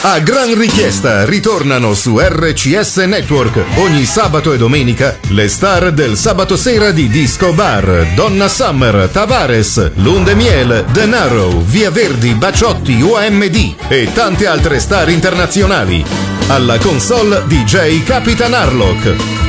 A gran richiesta ritornano su RCS Network ogni sabato e domenica le star del sabato sera di Disco Bar, Donna Summer, Tavares, Lundemiel, Denaro, Via Verdi, Baciotti, OMD e tante altre star internazionali. Alla console DJ Capitan Harlock.